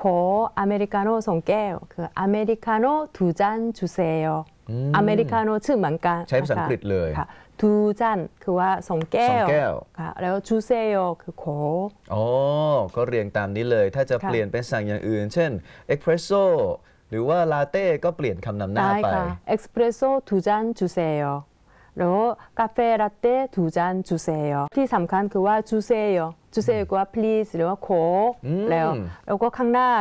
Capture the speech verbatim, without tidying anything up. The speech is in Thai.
ขออเมริกาโน่สองแก้วคืออเมริกาโน่ทูจันจูเซโยอเมริกาโน่ชื่อเหมือนกันใช้ภาษาอังกฤษเลยค่ะทูจันคือว่าสองแก้วค่ะแล้วจูเซโยคือขออ๋อก็เรียงตามนี้เลยถ้าจะเปลี่ยนเป็นสั่งอย่างอื่นเช่นเอ็กเพรสโซ่หรือว่าลาเต้ก็เปลี่ยนคำนำหน้าไปเอ็กเพรสโซ่ทูจันจูเซโยแล้วกาแฟลาเต้ทูจันจูเซโยที่สำคัญคือว่าจูเซโยจูเซโยก็ว่า please หรือว่าขอแล้วแล้วก็ข้างหน้า